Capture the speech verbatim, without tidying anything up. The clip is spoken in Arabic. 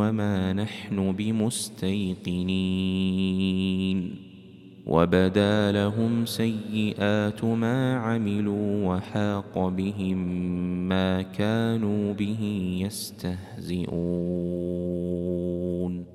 وما نحن بمستيقنين وبدا لهم سيئات ما عملوا وحاق بهم ما كانوا به يستهزئون.